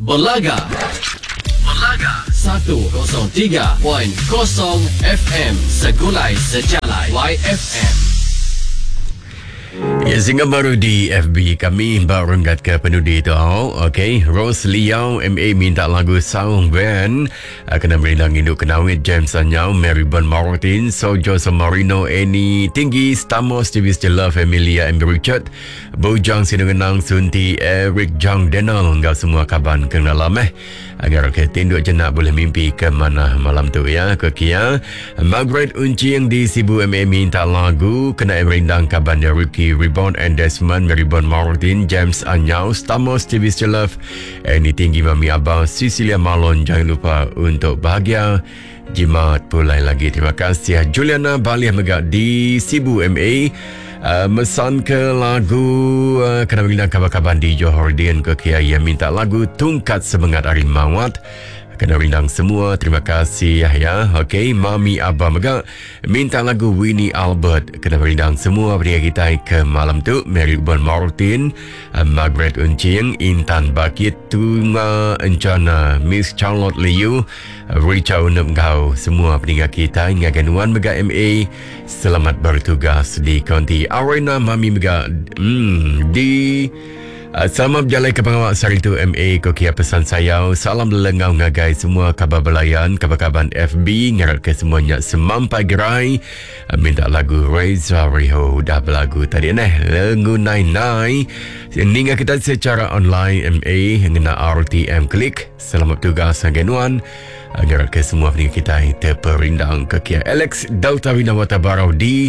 Belaga 103.0 FM Segulai Sejalai YFM. Ya, singa baru di FB kami baru nggat ke penudi tu. Okey, Rose Liao MA minta lagu Sound Van kena berindang induk kenawit James Anyau, Marybon Martin, Sojo Samarino, Eni Tinggi, Stamos, Stevie Stella, Familia, Amber Richard, Bojang Sinungenang, Sunti, Eric Jang Denal, enggak semua kaban kenalam agar ke tinduk jenak boleh mimpi ke mana malam tu ya. Ke Kia Margaret Uncing di Sibu MA minta lagu kena berindang kaban dari Ricky Rebound and Desmond, Marybon Martin, James Anyau, Stamos, Stevie Stella, Eni Tinggi, Mami Abang, Cecilia Malon. Jangan lupa untuk bahagia jimat pulai lagi. Terima kasih Juliana Baliah Megak di Sibu MA mesan ke lagu kena mengindah kabar-kabar di Johor Dian ke Kia yang minta lagu Tungkat Semangat Hari Mawat. Kena rindang semua. Terima kasih ya. Okey, Mami Abah Megak minta lagu Winnie Albert. Kena rindang semua pria kita ke malam tu. Marybon Martin, Margaret Uncing, Intan Bakit, Tunga Encana, Miss Charlotte Liu, Richa Unup Gau, semua peninggal kita Ngaganuan Megak MA. Selamat bertugas di Konti Arena. Mami Megak di selamat berjalan ke pengawak Sari tu MA Kokia pesan saya. Salam lengau ngagai semua kabar belayan, kabar-kabar FB ngarat ke semuanya semampai gerai. Minta lagu Reza Riho dah berlagu tadi lengu nai ninga kita secara online MA ngena RTM klik. Selamat tugas Genuan agar ke semua peninggal kita terperindang ke Kia Alex Delta Winawata Barau di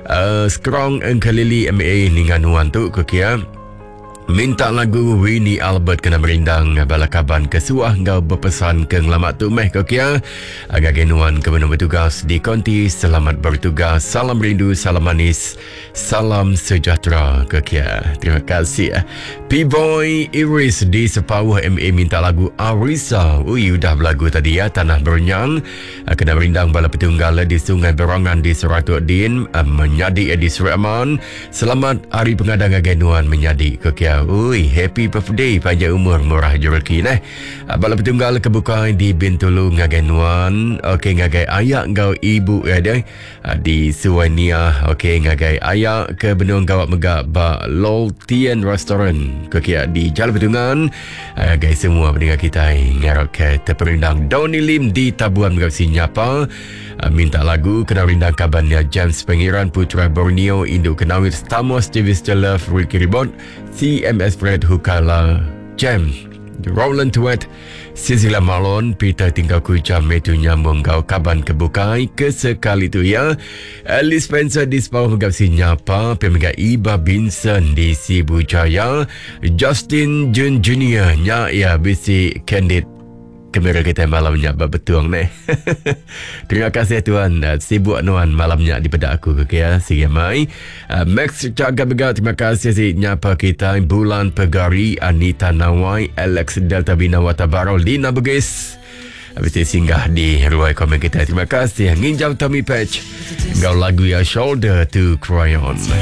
Skrong Engkalili MA ninganuan tu ke Kia minta lagu Winnie Albert kena berindang balakaban kesuah ngau berpesan ke ngelamat tu meh ke Kia agak genuan ke menunggu bertugas di Konti. Selamat bertugas, salam rindu, salam manis, salam sejahtera ke Kia. Terima kasih P-Boy Iris di Sepauh MA minta lagu Arisa. Udah berlagu tadi ya, Tanah Bernyang kena berindang bala petunggal di Sungai Berangan di Seratuddin menyadi di Suraman. Selamat Hari Pengadang genuan menyadi ke Kia. Happy birthday panjang umur murah jereki bala petunggal kebuka di Bintulu Ngaganuan. Okey, ngagai ayak ngau ibu ada di Suwania. Okey, ngagai ayak ke benung gawat megak ba Lol Tien Restaurant ke Kia di Jalan Petungan. Guys, semua pendengar kita ngarok ke terperindang. Donny Lim di Tabuan Megak Sinyapa minta lagu kena rindang kabarnya James Pengiran, Putra Borneo, Induk Kenawit, Stamos, Stevie Stella, Ricky Ribot, CMS Fred Hukala, Jam, Roland Tuet, Cecilia Malon, Peter Tinggal Kuja, Metu Nyambung Kau Kaban Kebukai kesekali tu ya. Alice Spencer di Sepauh Megap Sinyapa, Pemega Iba Binson di Sibu Jaya, Justin Jun Junior nya ya bisi candid kamera kita malamnya betul Terima kasih tuan sibuk nuan malamnya di pada aku ke ya si mai Max Caga Bega. Terima kasih si nyapa kita Bulan Pegari, Anita Nawai, Alex Delta Binawata Barol, Lina Bugis habis singgah di ruang komen kita. Terima kasih Nginjau Tommy Patch ngau lagu ya Shoulder to Cry On.